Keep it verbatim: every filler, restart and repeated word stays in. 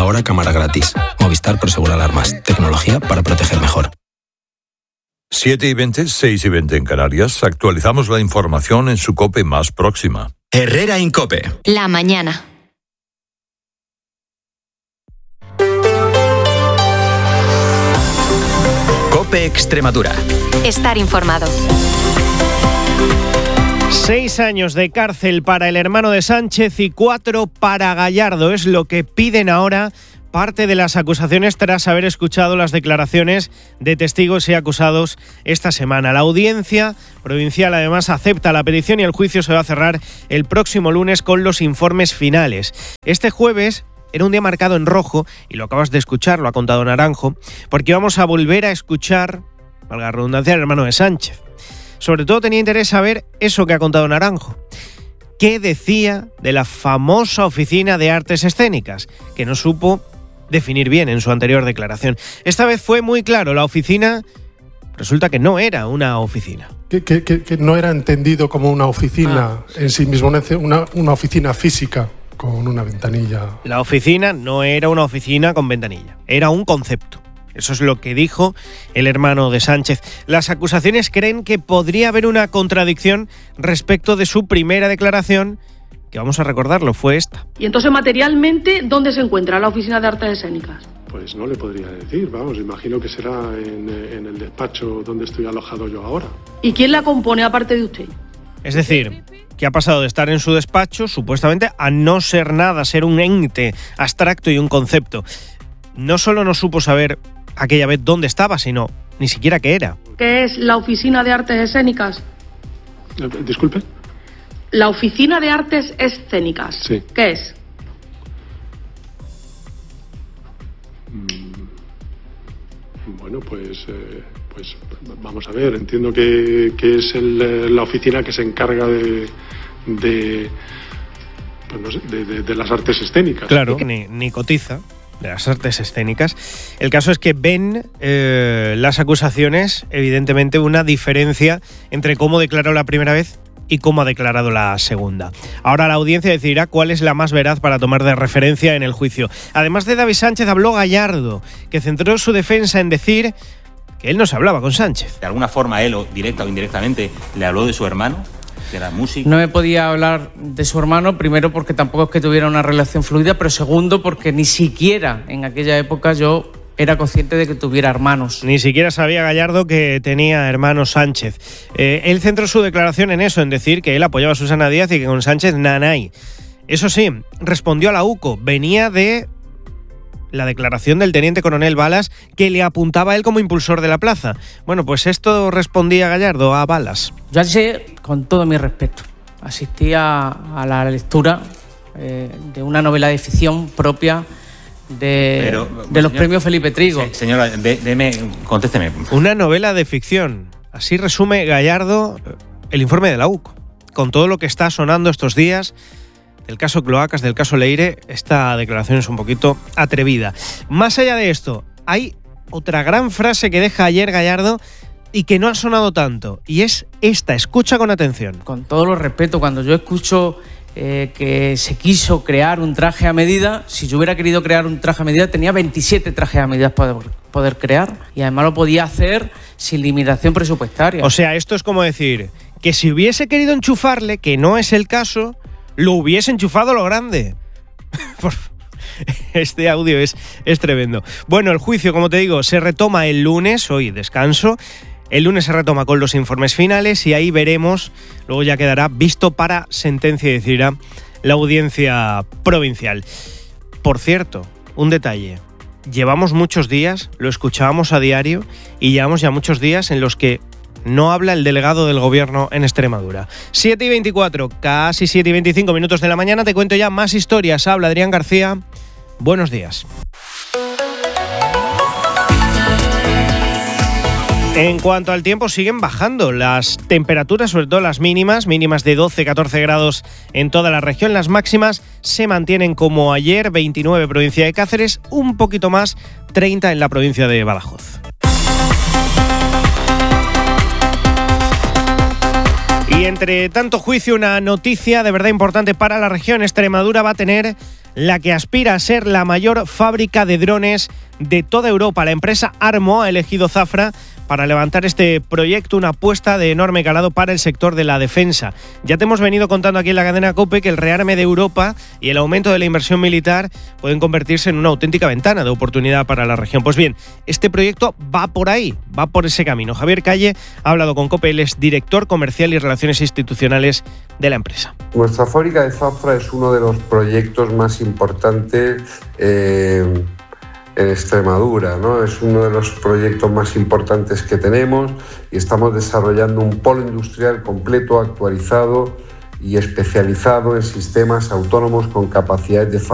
ahora cámara gratis. Movistar Prosegur Alarmas. Tecnología para proteger mejor. siete y veinte, seis y veinte en Canarias. Actualizamos la información en su COPE más próxima. Herrera Incope. La mañana. COPE Extremadura. Estar informado. Seis años de cárcel para el hermano de Sánchez y cuatro para Gallardo. Es lo que piden ahora parte de las acusaciones tras haber escuchado las declaraciones de testigos y acusados esta semana. La audiencia provincial además acepta la petición y el juicio se va a cerrar el próximo lunes con los informes finales. Este jueves era un día marcado en rojo, y lo acabas de escuchar, lo ha contado Naranjo, porque vamos a volver a escuchar, valga la redundancia, al hermano de Sánchez. Sobre todo tenía interés saber eso que ha contado Naranjo. ¿Qué decía de la famosa Oficina de Artes Escénicas? Que no supo definir bien en su anterior declaración. Esta vez fue muy claro, la oficina resulta que no era una oficina. Que, que, que, que no era entendido como una oficina ah, sí. en sí mismo, una, una oficina física con una ventanilla. La oficina no era una oficina con ventanilla, era un concepto. Eso es lo que dijo el hermano de Sánchez. Las acusaciones creen que podría haber una contradicción respecto de su primera declaración, que vamos a recordarlo, fue esta. Y entonces, materialmente, ¿dónde se encuentra la Oficina de Artes Escénicas? Pues no le podría decir, vamos, imagino que será en, en el despacho donde estoy alojado yo ahora. ¿Y quién la compone aparte de usted? Es decir, que ha pasado de estar en su despacho, supuestamente, a no ser nada, ser un ente abstracto y un concepto. No solo no supo saber aquella vez dónde estaba, sino ni siquiera qué era. ¿Qué es la Oficina de Artes Escénicas? Eh, disculpe. La Oficina de Artes Escénicas. Sí. ¿Qué es? Mm, bueno, pues, eh, pues vamos a ver. Entiendo que, que es el, la oficina que se encarga de, de, pues no sé, de, de, de las artes escénicas. Claro, ni, ni cotiza. De las artes escénicas. El caso es que ven eh, las acusaciones, evidentemente, una diferencia entre cómo declaró la primera vez y cómo ha declarado la segunda. Ahora la audiencia decidirá cuál es la más veraz para tomar de referencia en el juicio. Además de David Sánchez, habló Gallardo, que centró su defensa en decir que él no se hablaba con Sánchez. De alguna forma, él, o directa o indirectamente, le habló de su hermano, que era músico. No me podía hablar de su hermano, primero porque tampoco es que tuviera una relación fluida, pero segundo porque ni siquiera en aquella época yo era consciente de que tuviera hermanos. Ni siquiera sabía Gallardo que tenía hermanos Sánchez. Eh, él centró su declaración en eso, en decir que él apoyaba a Susana Díaz y que con Sánchez nanay. Eso sí, respondió a la U C O, venía de la declaración del teniente coronel Balas, que le apuntaba a él como impulsor de la plaza. Bueno, pues esto respondía Gallardo a Balas. Yo ayer, con todo mi respeto, asistí a, a la lectura eh, de una novela de ficción propia de, Pero, de los señor, premios Felipe Trigo. Sí, señora, de, deme, contésteme. Una novela de ficción. Así resume Gallardo el informe de la U C O, con todo lo que está sonando estos días. El caso Cloacas, del caso Leire, esta declaración es un poquito atrevida. Más allá de esto, hay otra gran frase que deja ayer Gallardo y que no ha sonado tanto, y es esta, escucha con atención. Con todo lo respeto, cuando yo escucho eh, que se quiso crear un traje a medida, si yo hubiera querido crear un traje a medida, tenía veintisiete trajes a medida para poder, poder crear, y además lo podía hacer sin limitación presupuestaria. O sea, esto es como decir que si hubiese querido enchufarle, que no es el caso, lo hubiese enchufado lo grande. Este audio es, es tremendo. Bueno, el juicio, como te digo, se retoma el lunes, hoy descanso. El lunes se retoma con los informes finales y ahí veremos, luego ya quedará visto para sentencia y decidirá la audiencia provincial. Por cierto, un detalle. Llevamos muchos días, lo escuchábamos a diario y llevamos ya muchos días en los que no habla el delegado del gobierno en Extremadura. siete y veinticuatro, casi siete y veinticinco minutos de la mañana. Te cuento ya más historias. Habla Adrián García. Buenos días. En cuanto al tiempo, siguen bajando las temperaturas, sobre todo las mínimas, mínimas de doce a catorce grados en toda la región. Las máximas se mantienen como ayer, veintinueve provincia de Cáceres, un poquito más, treinta en la provincia de Badajoz. Y entre tanto juicio, una noticia de verdad importante para la región. Extremadura va a tener la que aspira a ser la mayor fábrica de drones de toda Europa. La empresa Armo ha elegido Zafra para levantar este proyecto, una apuesta de enorme calado para el sector de la defensa. Ya te hemos venido contando aquí en la cadena COPE que el rearme de Europa y el aumento de la inversión militar pueden convertirse en una auténtica ventana de oportunidad para la región. Pues bien, este proyecto va por ahí, va por ese camino. Javier Calle ha hablado con COPE, él es director comercial y relaciones institucionales de la empresa. Nuestra fábrica de Zafra es uno de los proyectos más importantes eh, en Extremadura, ¿no? Es uno de los proyectos más importantes que tenemos y estamos desarrollando un polo industrial completo, actualizado y especializado en sistemas autónomos con capacidades de